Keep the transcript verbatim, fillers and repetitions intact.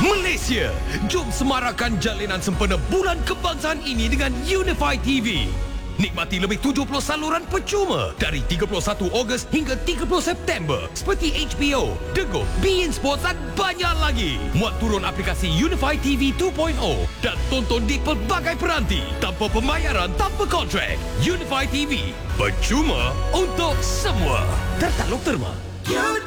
Malaysia, jom semarakkan jalinan sempena Bulan Kebangsaan ini dengan Unify T V. Nikmati lebih tujuh puluh saluran percuma dari tiga puluh satu Ogos hingga tiga puluh September seperti H B O, The Go, beIN Sports dan banyak lagi. Muat turun aplikasi Unify T V dua titik kosong dan tonton di pelbagai peranti tanpa pembayaran, tanpa kontrak. Unify T V, percuma untuk semua. Tertaluk terma.